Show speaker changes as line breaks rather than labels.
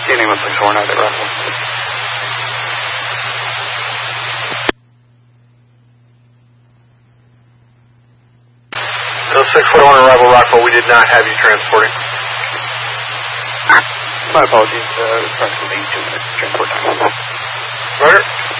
Scanning 164 now, Rockwell.
So 641 arrival Rockwell, we did not have you transporting.
My apologies, approximately 2 minutes transport time.
Roger.